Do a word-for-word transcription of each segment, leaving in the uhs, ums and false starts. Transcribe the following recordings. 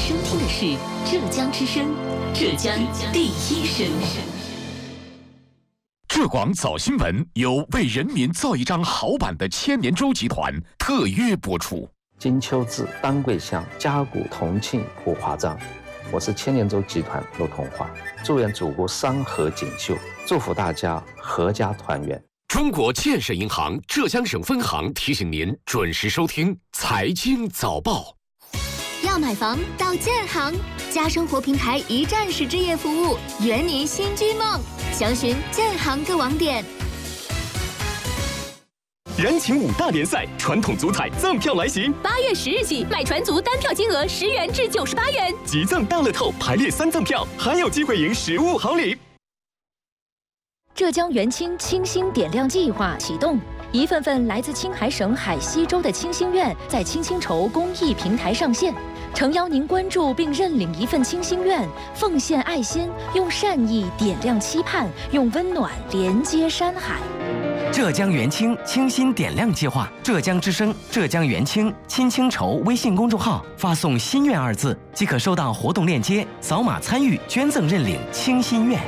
收听的是浙江之声，浙江第一声。 浙广早新闻由为人民造一张好版的千年舟集团特约播出。 金秋至，丹桂香，嘉谷同庆普华章。我是千年舟集团陆同华，祝愿祖国山河锦绣，祝福大家阖家团圆。 中国建设银行浙江省分行提醒您准时收听财经早报。 要买房到建行，家生活平台一站式置业服务，圆您新居梦。详询建行各网点。 人情五大联赛，传统足彩赠票来袭。 八月十日起，买船足单票金额十元至九十八元， 即赠大乐透排列三赠票，还有机会赢实物好礼。 浙江元清清新点亮计划启动，一份份来自青海省海西州的清心愿在清新筹公益平台上线，诚邀您关注并认领一份清心愿，奉献爱心，用善意点亮期盼，用温暖连接山海。 浙江元清清新点亮计划，浙江之声、浙江元清亲清筹微信公众号发送“心愿”二字，即可收到活动链接，扫码参与捐赠认领清心愿。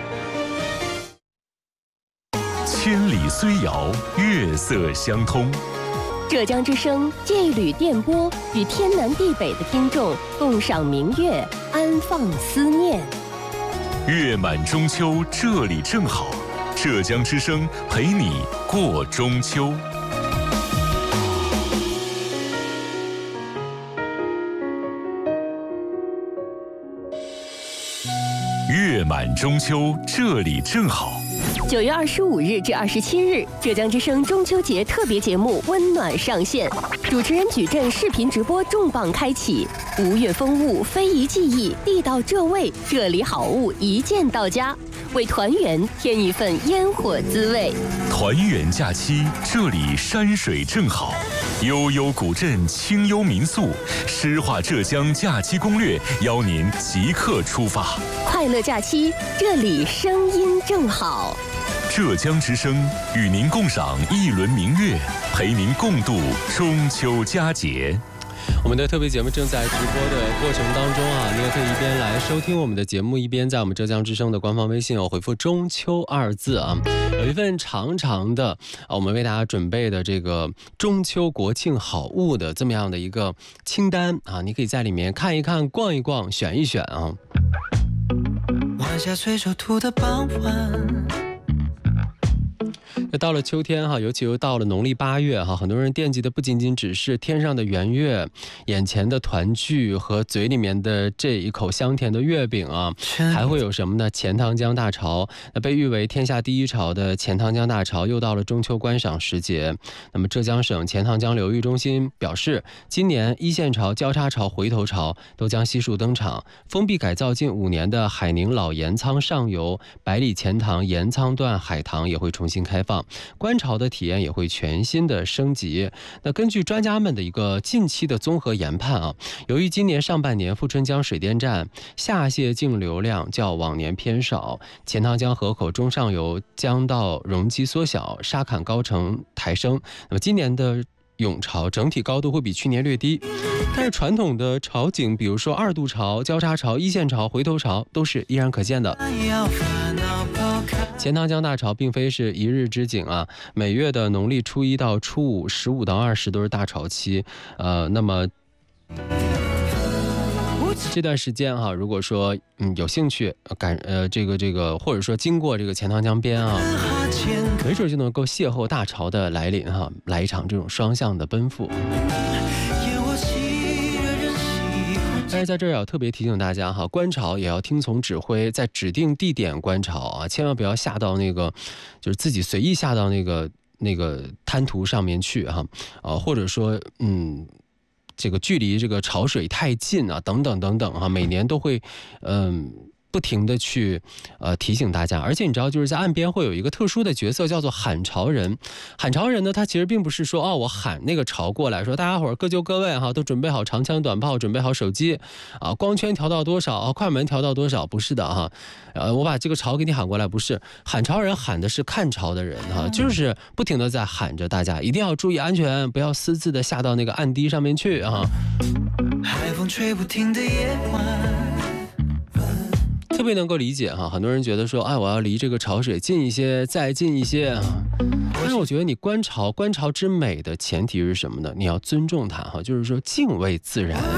千里虽遥，月色相通。 浙江之声借一缕电波，与天南地北的听众共赏明月，安放思念。 月满中秋，这里正好。浙江之声陪你过中秋。月满中秋，这里正好。 九月二十五日至二十七日，浙江之声中秋节特别节目《温暖》上线，主持人矩阵视频直播重磅开启，吴越风物，非遗技艺，地道浙味，这里好物一键到家，为团圆添一份烟火滋味。 团圆假期，这里山水正好，悠悠古镇，清幽民宿，诗画浙江假期攻略，邀您即刻出发。 快乐假期，这里声音正好。 浙江之声与您共赏一轮明月，陪您共度中秋佳节。 我们的特别节目正在直播的过程当中啊，你也可以一边来收听我们的节目，一边在我们浙江之声的官方微信哦回复中秋二字啊，有一份长长的啊我们为大家准备的这个中秋国庆好物的这么样的一个清单啊，你可以在里面看一看、逛一逛、选一选啊。 晚霞随手涂的傍晚。 那到了秋天哈，尤其又到了农历八月哈，很多人惦记的不仅仅只是天上的圆月、眼前的团聚和嘴里面的这一口香甜的月饼啊，还会有什么呢？钱塘江大潮，那被誉为天下第一潮的钱塘江大潮又到了中秋观赏时节。那么浙江省钱塘江流域中心表示，今年一线潮、交叉潮、回头潮都将悉数登场。封闭改造近五年的海宁老盐仓上游百里钱塘盐仓段海塘也会重新开放。观潮的体验也会全新的升级。那根据专家们的一个近期的综合研判啊，由于今年上半年富春江水电站下泄径流量较往年偏少，钱塘江河口中上游江道容积缩小，沙坎高程抬升，那么今年的涌潮整体高度会比去年略低，但是传统的潮景，比如说二度潮、交叉潮、一线潮、回头潮都是依然可见的。钱塘江大潮并非是一日之景啊，每月的农历初一到初五、十五到二十都是大潮期，呃，那么这段时间哈、啊，如果说嗯有兴趣感呃这个这个，或者说经过这个钱塘江边啊，没准就能够邂逅大潮的来临哈、啊，来一场这种双向的奔赴。但是在这儿要特别提醒大家哈，观潮也要听从指挥，在指定地点观潮啊，千万不要下到那个，就是自己随意下到那个那个滩涂上面去哈，啊，或者说嗯，这个距离这个潮水太近啊，等等等等哈，每年都会嗯。不停的去呃提醒大家，而且你知道就是在岸边会有一个特殊的角色叫做喊潮人。喊潮人呢，他其实并不是说哦我喊那个潮过来说大家伙儿各就各位哈，都准备好长枪短炮，准备好手机啊，光圈调到多少啊，快门调到多少，不是的哈，呃我把这个潮给你喊过来，不是。喊潮人喊的是看潮的人哈，就是不停的在喊着大家一定要注意安全，不要私自的下到那个岸堤上面去哈。 海风吹不停的夜晚。 特别能够理解哈，很多人觉得说，哎，我要离这个潮水近一些，再近一些啊。但是我觉得你观潮，观潮之美的前提是什么呢？你要尊重它哈，就是说敬畏自然。